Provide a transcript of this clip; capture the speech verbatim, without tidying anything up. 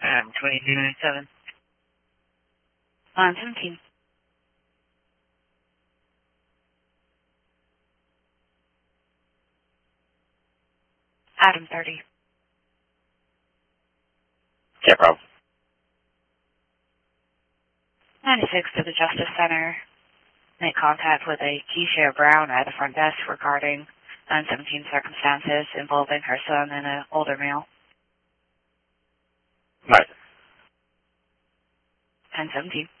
Um, twenty-two ninety-seven. Line seventeen. Item thirty. Yeah, problem. ninety-six to the Justice Center. Make contact with a Keisha Brown at the front desk regarding nine seventeen circumstances involving her son and an older male. Right. ten seventeen.